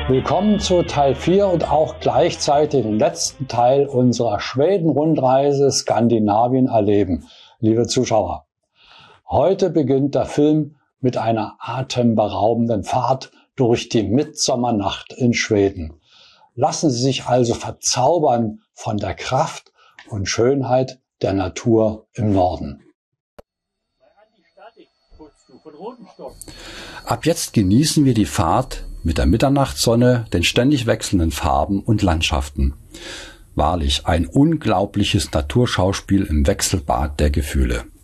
Willkommen zu Teil 4 und auch gleichzeitig dem letzten Teil unserer Schweden-Rundreise Skandinavien erleben, liebe Zuschauer. Heute beginnt der Film mit einer atemberaubenden Fahrt durch die Mitsommernacht in Schweden. Lassen Sie sich also verzaubern von der Kraft und Schönheit der Natur im Norden. Ab jetzt genießen wir die Fahrt mit der Mitternachtssonne, den ständig wechselnden Farben und Landschaften. Wahrlich ein unglaubliches Naturschauspiel im Wechselbad der Gefühle.